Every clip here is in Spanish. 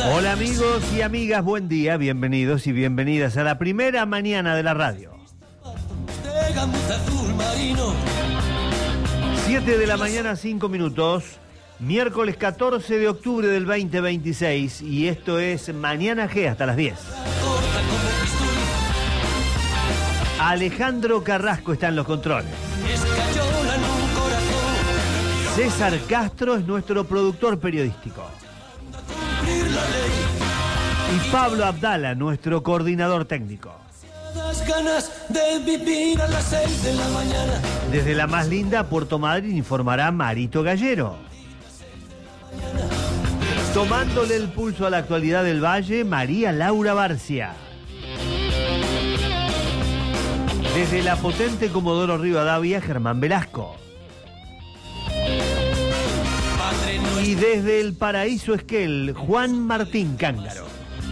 Hola amigos y amigas, buen día, bienvenidos y bienvenidas a la primera mañana de la radio. 7 de la mañana, 5 minutos, miércoles 14 de octubre del 2026 y esto es Mañana G hasta las 10. Alejandro Carrasco está en los controles. César Castro es nuestro productor periodístico. Y Pablo Abdala, nuestro coordinador técnico. Desde la más linda Puerto Madryn informará Marito Gallero. Tomándole el pulso a la actualidad del Valle, María Laura Barcia. Desde la potente Comodoro Rivadavia, Germán Velasco. Y desde el Paraíso Esquel, Juan Martín Cángaro.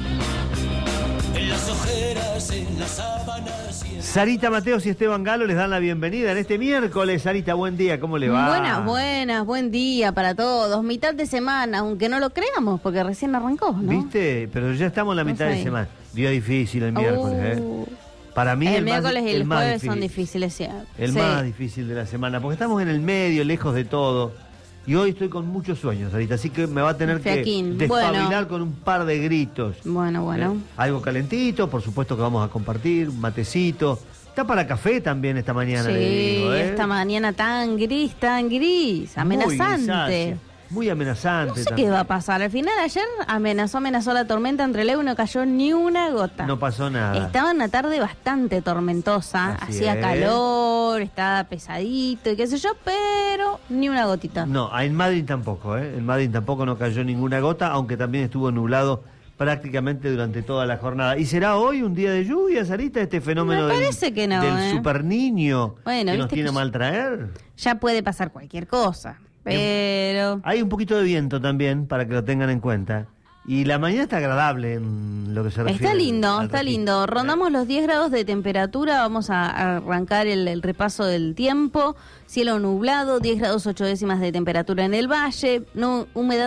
Sarita Mateos y Esteban Galo les dan la bienvenida en este miércoles. Sarita, buen día, ¿cómo le va? Buenas, buen día para todos. Mitad de semana, aunque no lo creamos, porque recién arrancó, ¿no? ¿Viste? Pero ya estamos en la mitad de semana. Día difícil el miércoles, Para mí el miércoles y el jueves son difíciles, ¿sí? El más difícil de la semana, porque estamos en el medio, lejos de todo. Y hoy estoy con muchos sueños, Sarita, así que me va a tener que despabilar con un par de gritos. Bueno. Algo calentito, por supuesto que vamos a compartir, un matecito. Está para café también esta mañana, sí, le digo, esta mañana tan gris, amenazante. Muy amenazante. No sé qué va a pasar. Al final ayer amenazó la tormenta entre Leo y no cayó ni una gota. No pasó nada. Estaba una tarde bastante tormentosa, hacía calor, estaba pesadito y qué sé yo, pero ni una gotita. No, en Madrid tampoco, En Madrid tampoco no cayó ninguna gota, aunque también estuvo nublado prácticamente durante toda la jornada. ¿Y será hoy un día de lluvia, Sarita, este fenómeno Me parece que no, del super niño que nos tiene a mal traer? Ya puede pasar cualquier cosa. Pero hay un poquito de viento también, para que lo tengan en cuenta. Y la mañana está agradable en lo que se refiere. Está lindo. Rondamos los 10 grados de temperatura. Vamos a arrancar el repaso del tiempo. Cielo nublado, 10 grados 8 décimas de temperatura en el valle. Humedad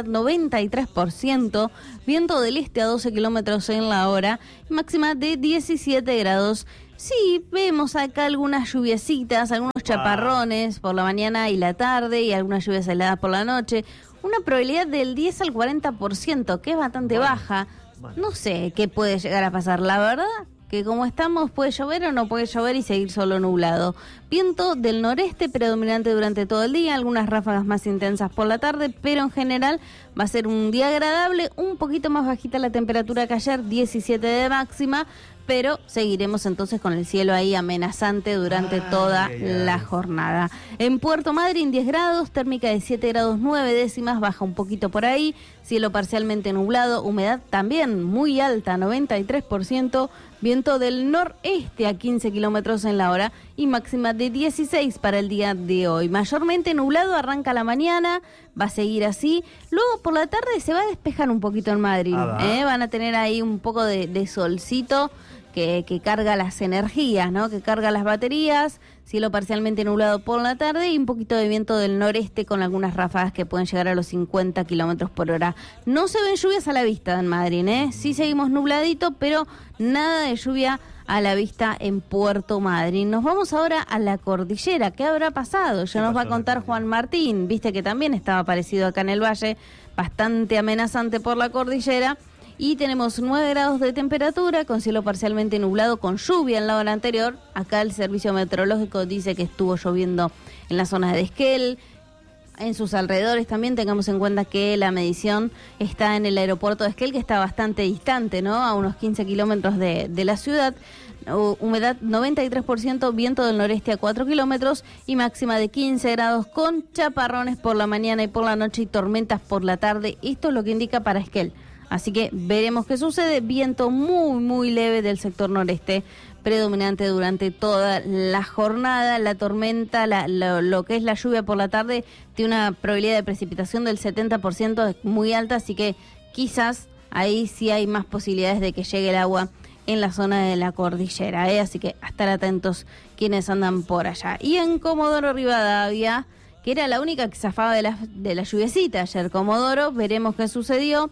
93%. Viento del este a 12 kilómetros en la hora. Máxima de 17 grados. Sí, vemos acá algunas lluviecitas, algunos chaparrones por la mañana y la tarde y algunas lluvias heladas por la noche. Una probabilidad del 10 al 40%, que es bastante baja. No sé qué puede llegar a pasar, la verdad, que como estamos puede llover o no puede llover y seguir solo nublado. Viento del noreste predominante durante todo el día, algunas ráfagas más intensas por la tarde, pero en general va a ser un día agradable, un poquito más bajita la temperatura que ayer, 17 de máxima, pero seguiremos entonces con el cielo ahí amenazante durante toda la jornada. En Puerto Madryn 10 grados, térmica de 7 grados 9 décimas, baja un poquito por ahí, cielo parcialmente nublado, humedad también muy alta, 93%, viento del noreste a 15 kilómetros en la hora y máxima de 16 para el día de hoy. Mayormente nublado, arranca la mañana, va a seguir así, luego por la tarde se va a despejar un poquito en Madrid, van a tener ahí un poco de solcito, que carga las energías, ¿no? Que carga las baterías, cielo parcialmente nublado por la tarde y un poquito de viento del noreste con algunas ráfagas que pueden llegar a los 50 kilómetros por hora. No se ven lluvias a la vista en Madrid, Sí seguimos nubladito, pero nada de lluvia a la vista en Puerto Madryn. Nos vamos ahora a la cordillera. ¿Qué habrá pasado? Ya nos va a contar Juan Martín, viste que también estaba aparecido acá en el valle, bastante amenazante por la cordillera. Y tenemos 9 grados de temperatura, con cielo parcialmente nublado, con lluvia en la hora anterior. Acá el servicio meteorológico dice que estuvo lloviendo en la zona de Esquel, en sus alrededores también. Tengamos en cuenta que la medición está en el aeropuerto de Esquel, que está bastante distante, ¿no? A unos 15 kilómetros de la ciudad. Humedad 93%, viento del noreste a 4 kilómetros y máxima de 15 grados con chaparrones por la mañana y por la noche y tormentas por la tarde. Esto es lo que indica para Esquel. Así que veremos qué sucede. Viento muy leve del sector noreste, predominante durante toda la jornada. La tormenta, lo que es la lluvia por la tarde, tiene una probabilidad de precipitación del 70%, es muy alta, así que quizás ahí sí hay más posibilidades de que llegue el agua en la zona de la cordillera, así que a estar atentos quienes andan por allá. Y en Comodoro Rivadavia, que era la única que zafaba de la lluviecita ayer, Comodoro, veremos qué sucedió.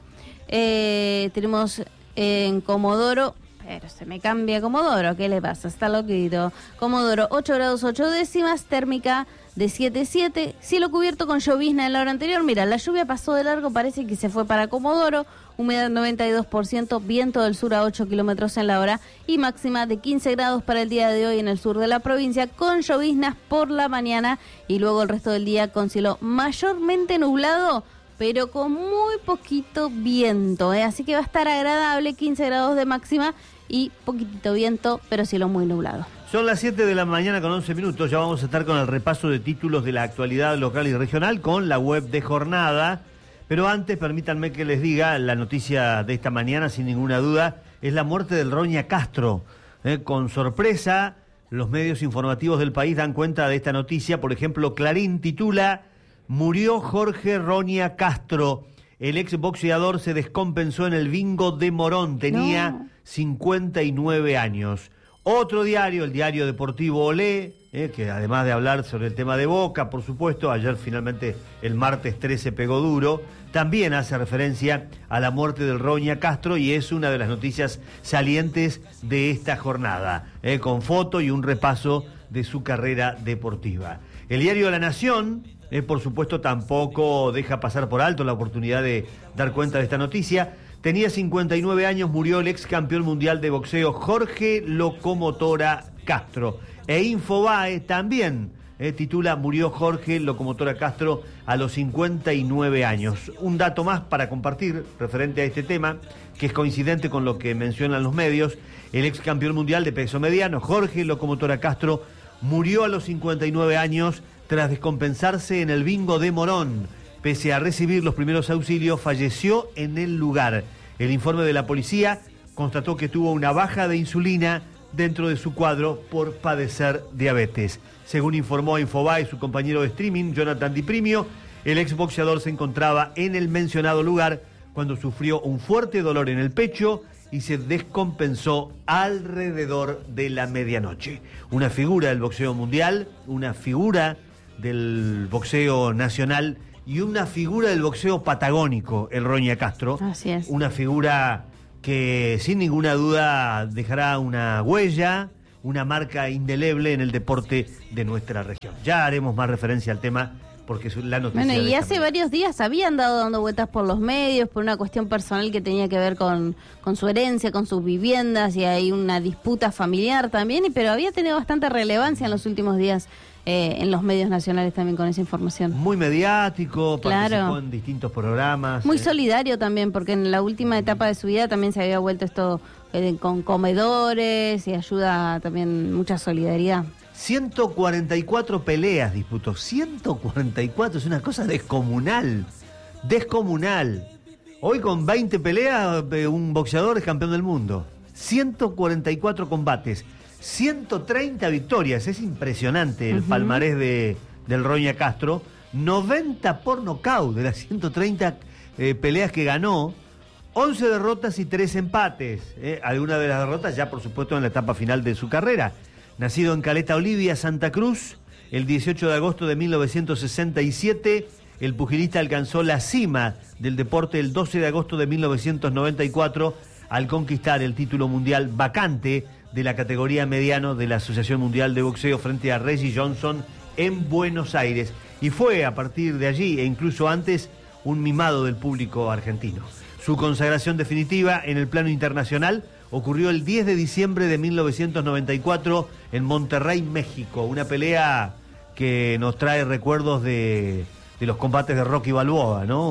Tenemos en Comodoro, pero se me cambia Comodoro, ¿qué le pasa? Está loquito. Comodoro, 8 grados 8 décimas, térmica de 7,7, cielo cubierto con llovizna en la hora anterior. Mira, la lluvia pasó de largo, parece que se fue para Comodoro, humedad 92%, viento del sur a 8 kilómetros en la hora y máxima de 15 grados para el día de hoy en el sur de la provincia, con lloviznas por la mañana y luego el resto del día con cielo mayormente nublado, pero con muy poquito viento, así que va a estar agradable, 15 grados de máxima y poquitito viento, pero cielo muy nublado. Son las 7 de la mañana con 11 minutos, ya vamos a estar con el repaso de títulos de la actualidad local y regional con la web de Jornada, pero antes permítanme que les diga, la noticia de esta mañana sin ninguna duda es la muerte del Roña Castro. Con sorpresa, los medios informativos del país dan cuenta de esta noticia. Por ejemplo, Clarín titula: murió Jorge Roña Castro. El exboxeador se descompensó en el bingo de Morón, tenía 59 años. Otro diario, el diario deportivo Olé, que además de hablar sobre el tema de Boca, por supuesto, ayer finalmente el martes 13 pegó duro, también hace referencia a la muerte del Roña Castro y es una de las noticias salientes de esta jornada, con foto y un repaso de su carrera deportiva. El diario La Nación, por supuesto, tampoco deja pasar por alto la oportunidad de dar cuenta de esta noticia. Tenía 59 años, murió el ex campeón mundial de boxeo Jorge Locomotora Castro. E Infobae también titula: murió Jorge Locomotora Castro a los 59 años. Un dato más para compartir referente a este tema, que es coincidente con lo que mencionan los medios. El ex campeón mundial de peso mediano Jorge Locomotora Castro murió a los 59 años tras descompensarse en el bingo de Morón. Pese a recibir los primeros auxilios, falleció en el lugar. El informe de la policía constató que tuvo una baja de insulina dentro de su cuadro por padecer diabetes. Según informó Infobae su compañero de streaming, Jonathan Di Primio, el exboxeador se encontraba en el mencionado lugar cuando sufrió un fuerte dolor en el pecho y se descompensó alrededor de la medianoche. Una figura del boxeo mundial, una figura del boxeo nacional y una figura del boxeo patagónico, el Roña Castro. Así es. Una figura que sin ninguna duda dejará una huella, una marca indeleble en el deporte de nuestra región. Ya haremos más referencia al tema porque es la noticia. Bueno, y de hace varios días había andado dando vueltas por los medios por una cuestión personal que tenía que ver con su herencia, con sus viviendas, y hay una disputa familiar también, pero había tenido bastante relevancia en los últimos días en los medios nacionales también con esa información. Muy mediático, claro, participó en distintos programas. Muy solidario también, porque en la última etapa de su vida también se había vuelto esto con comedores y ayuda también, mucha solidaridad. 144 peleas disputó, 144, es una cosa descomunal, descomunal. Hoy con 20 peleas un boxeador es campeón del mundo. 144 combates, 130 victorias, es impresionante el palmarés del Roña Castro. 90 por nocaut de las 130 peleas que ganó, 11 derrotas y 3 empates. Algunas de las derrotas ya por supuesto en la etapa final de su carrera. Nacido en Caleta Olivia, Santa Cruz, el 18 de agosto de 1967, el pugilista alcanzó la cima del deporte el 12 de agosto de 1994 al conquistar el título mundial vacante de la categoría mediano de la Asociación Mundial de Boxeo frente a Reggie Johnson en Buenos Aires. Y fue a partir de allí, e incluso antes, un mimado del público argentino. Su consagración definitiva en el plano internacional ocurrió el 10 de diciembre de 1994 en Monterrey, México. Una pelea que nos trae recuerdos de los combates de Rocky Balboa, ¿no?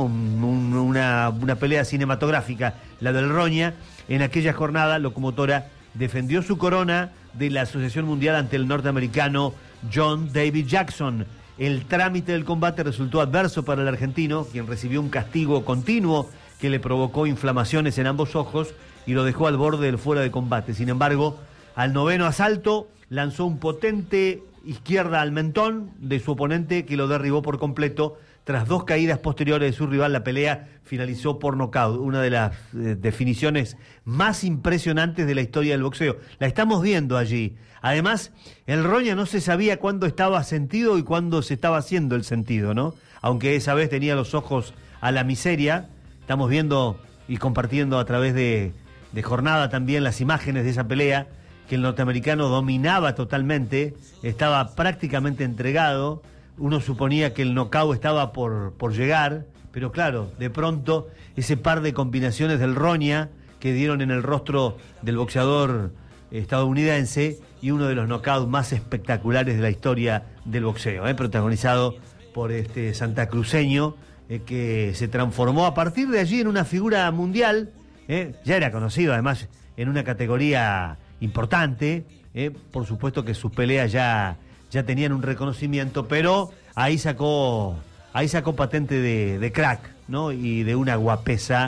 Una pelea cinematográfica, la del Roña. En aquella jornada, Locomotora defendió su corona de la Asociación Mundial ante el norteamericano John David Jackson. El trámite del combate resultó adverso para el argentino, quien recibió un castigo continuo que le provocó inflamaciones en ambos ojos y lo dejó al borde del fuera de combate. Sin embargo, al noveno asalto lanzó un potente izquierda al mentón de su oponente que lo derribó por completo. Tras 2 caídas posteriores de su rival, la pelea finalizó por nocaut, una de las definiciones más impresionantes de la historia del boxeo. La estamos viendo allí. Además, el Roña no se sabía cuándo estaba sentido y cuándo se estaba haciendo el sentido, ¿no? Aunque esa vez tenía los ojos a la miseria. Estamos viendo y compartiendo a través de Jornada también las imágenes de esa pelea, que el norteamericano dominaba totalmente, estaba prácticamente entregado, uno suponía que el knockout estaba por llegar, pero claro, de pronto ese par de combinaciones del roña que dieron en el rostro del boxeador estadounidense y uno de los knockouts más espectaculares de la historia del boxeo, protagonizado por este santacruceño que se transformó a partir de allí en una figura mundial, ya era conocido además en una categoría importante, por supuesto que sus peleas ya tenían un reconocimiento, pero ahí sacó patente de crack, ¿no? Y de una guapesa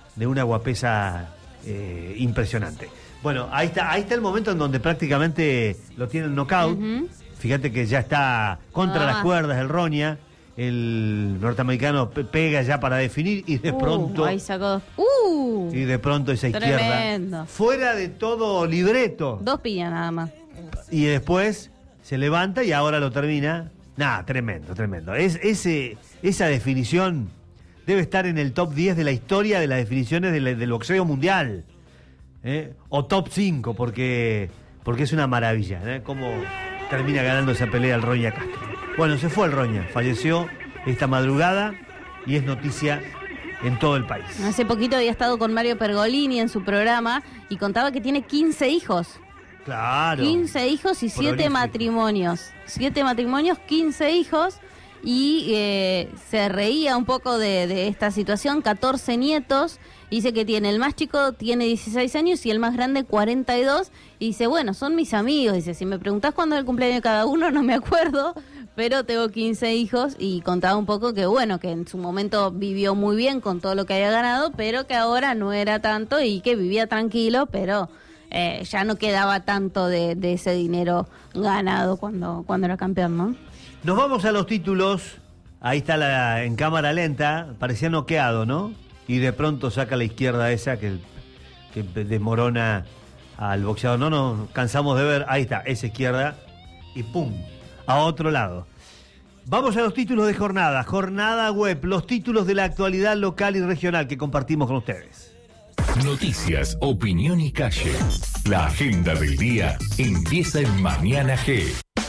impresionante. Bueno, ahí está el momento en donde prácticamente lo tienen knockout. Uh-huh. Fíjate que ya está contra las cuerdas el roña. El norteamericano pega ya para definir y de pronto... Ahí sacó... y de pronto esa tremendo. Izquierda. Fuera de todo libreto. 2 piñas nada más. Y después se levanta y ahora lo termina. Tremendo. Esa definición debe estar en el top 10 de la historia de las definiciones del boxeo mundial. O top 5, porque es una maravilla, cómo termina ganando esa pelea el Roña Castro. Bueno, se fue el Roña, falleció esta madrugada y es noticia en todo el país. Hace poquito había estado con Mario Pergolini en su programa y contaba que tiene 15 hijos. Claro. 15 hijos y 7 matrimonios. 7 matrimonios, 15 hijos. Y se reía un poco de esta situación, 14 nietos. Dice que el más chico tiene 16 años y el más grande 42. Y dice, bueno, son mis amigos. Dice, si me preguntás cuándo es el cumpleaños de cada uno, no me acuerdo. Pero tengo 15 hijos y contaba un poco que, bueno, que en su momento vivió muy bien con todo lo que había ganado, pero que ahora no era tanto y que vivía tranquilo, pero ya no quedaba tanto de ese dinero ganado cuando era campeón, ¿no? Nos vamos a los títulos. Ahí está en cámara lenta, parecía noqueado, ¿no? Y de pronto saca la izquierda esa que desmorona al boxeador. No nos cansamos de ver. Ahí está, esa izquierda. Y ¡pum! A otro lado. Vamos a los títulos de Jornada. Jornada Web, los títulos de la actualidad local y regional que compartimos con ustedes. Noticias, opinión y calle. La agenda del día empieza en Mañana G.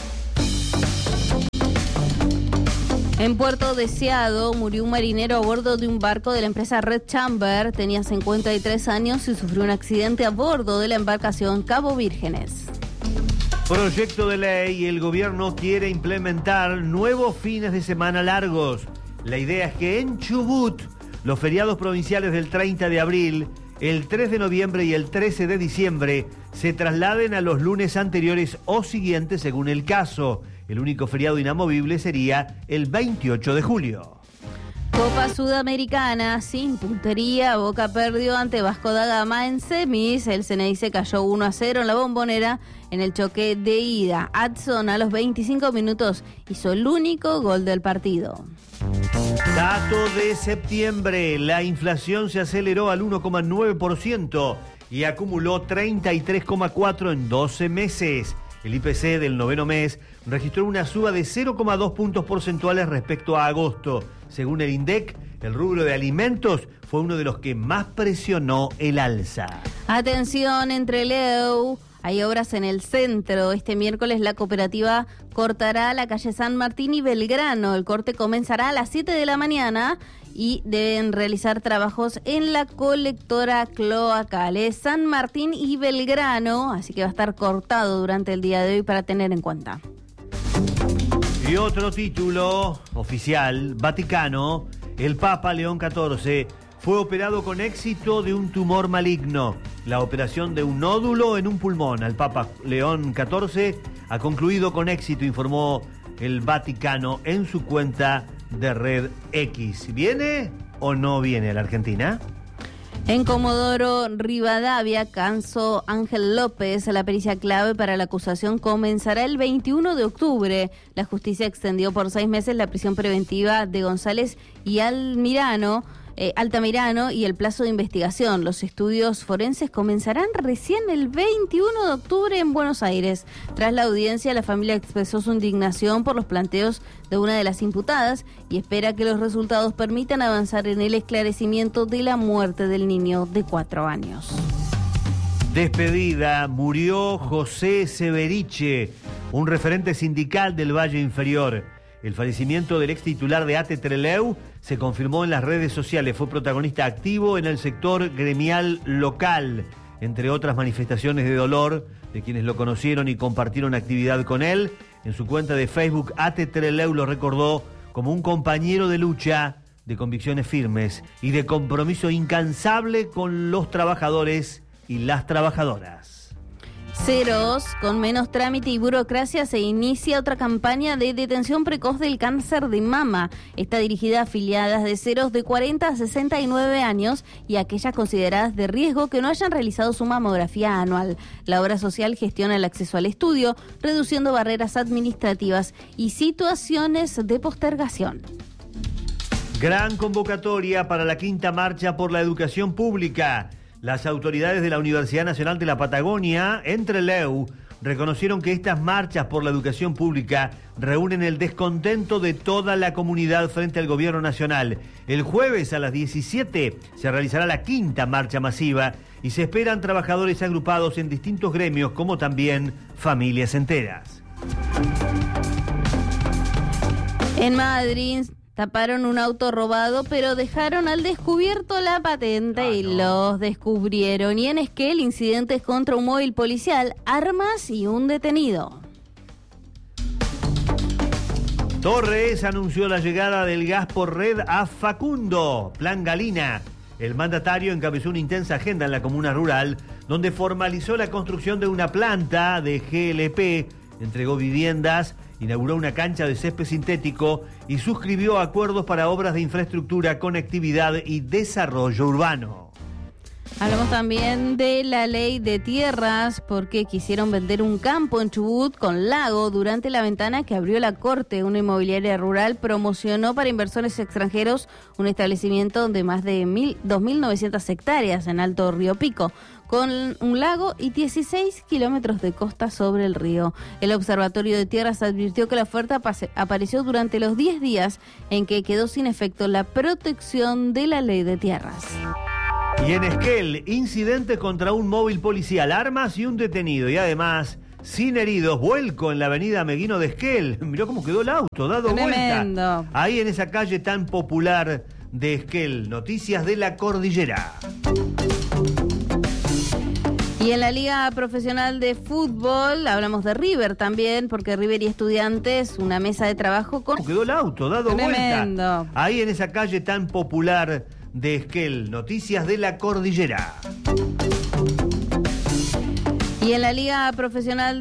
En Puerto Deseado murió un marinero a bordo de un barco de la empresa Red Chamber. Tenía 53 años y sufrió un accidente a bordo de la embarcación Cabo Vírgenes. Proyecto de ley, el gobierno quiere implementar nuevos fines de semana largos. La idea es que en Chubut, los feriados provinciales del 30 de abril, el 3 de noviembre y el 13 de diciembre se trasladen a los lunes anteriores o siguientes según el caso. El único feriado inamovible sería el 28 de julio. Copa Sudamericana, sin puntería, Boca perdió ante Vasco da Gama en semis. El Ceneice cayó 1-0 en la Bombonera en el choque de ida. Adson a los 25 minutos hizo el único gol del partido. Dato de septiembre, la inflación se aceleró al 1,9% y acumuló 33,4% en 12 meses. El IPC del noveno mes registró una suba de 0,2 puntos porcentuales respecto a agosto. Según el INDEC, el rubro de alimentos fue uno de los que más presionó el alza. Atención, entre Leu, hay obras en el centro. Este miércoles la cooperativa cortará la calle San Martín y Belgrano. El corte comenzará a las 7 de la mañana y deben realizar trabajos en la colectora cloacal. Es San Martín y Belgrano, así que va a estar cortado durante el día de hoy para tener en cuenta. Y otro título oficial, Vaticano, el Papa León XIV fue operado con éxito de un tumor maligno. La operación de un nódulo en un pulmón al Papa León XIV ha concluido con éxito, informó el Vaticano en su cuenta de Red X. ¿Viene o no viene a la Argentina? En Comodoro Rivadavia, Canso Ángel López, la pericia clave para la acusación comenzará el 21 de octubre. La justicia extendió por 6 meses la prisión preventiva de González y Almirano. Altamirano y el plazo de investigación. Los estudios forenses comenzarán recién el 21 de octubre en Buenos Aires. Tras la audiencia, la familia expresó su indignación por los planteos de una de las imputadas y espera que los resultados permitan avanzar en el esclarecimiento de la muerte del niño de 4 años. Despedida, murió José Severiche, un referente sindical del Valle Inferior. El fallecimiento del ex titular de ATE Trelew se confirmó en las redes sociales. Fue protagonista activo en el sector gremial local, entre otras manifestaciones de dolor de quienes lo conocieron y compartieron actividad con él. En su cuenta de Facebook, ATE Trelew lo recordó como un compañero de lucha, de convicciones firmes y de compromiso incansable con los trabajadores y las trabajadoras. Ceros, con menos trámite y burocracia, se inicia otra campaña de detención precoz del cáncer de mama. Está dirigida a afiliadas de ceros de 40 a 69 años y a aquellas consideradas de riesgo que no hayan realizado su mamografía anual. La obra social gestiona el acceso al estudio, reduciendo barreras administrativas y situaciones de postergación. Gran convocatoria para la 5ª Marcha por la Educación Pública. Las autoridades de la Universidad Nacional de la Patagonia, en Trelew, reconocieron que estas marchas por la educación pública reúnen el descontento de toda la comunidad frente al gobierno nacional. El jueves a las 17 se realizará la 5ª marcha masiva y se esperan trabajadores agrupados en distintos gremios, como también familias enteras. En Madrid taparon un auto robado, pero dejaron al descubierto la patente y los descubrieron. Y en Esquel, incidentes contra un móvil policial, armas y un detenido. Torres anunció la llegada del gas por red a Facundo, Plan Galina. El mandatario encabezó una intensa agenda en la comuna rural, donde formalizó la construcción de una planta de GLP, entregó viviendas, inauguró una cancha de césped sintético y suscribió acuerdos para obras de infraestructura, conectividad y desarrollo urbano. Hablamos también de la ley de tierras, porque quisieron vender un campo en Chubut con lago durante la ventana que abrió la Corte. Una inmobiliaria rural promocionó para inversores extranjeros un establecimiento de más de 2.900 hectáreas en Alto Río Pico, con un lago y 16 kilómetros de costa sobre el río. El Observatorio de Tierras advirtió que la oferta apareció durante los 10 días en que quedó sin efecto la protección de la ley de tierras. Y en Esquel, incidente contra un móvil policial, armas y un detenido. Y además, sin heridos, vuelco en la avenida Meguino de Esquel. Mirá cómo quedó el auto, dado Tremendo. vuelta. Ahí en esa calle tan popular de Esquel. Noticias de la Cordillera. Y en la Liga Profesional de Fútbol hablamos de River también, porque River y Estudiantes, una mesa de trabajo con... ¿Cómo quedó el auto, dado vuelta? Ahí en esa calle tan popular de Esquel. Noticias de la Cordillera. Y en la Liga Profesional